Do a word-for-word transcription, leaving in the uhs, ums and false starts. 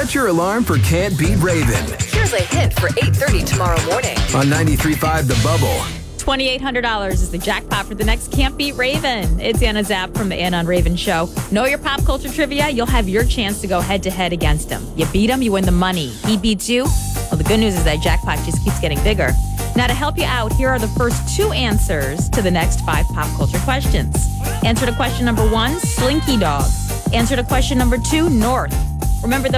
Set your alarm for Can't Beat Raven Here's a hint for eight thirty tomorrow morning. on ninety-three point five The Bubble. twenty-eight hundred dollars is the jackpot for the next Can't Beat Raven. It's Anna Zapp from the Anna on Raven Show. Know your pop culture trivia? You'll have your chance to go head-to-head against him. You beat him, you win the money. He beats you? Well, the good news is that jackpot just keeps getting bigger. Now, to help you out, here are the first two answers to the next five pop culture questions. Answer to question number one, Slinky Dog. Answer to question number two, North. Remember, those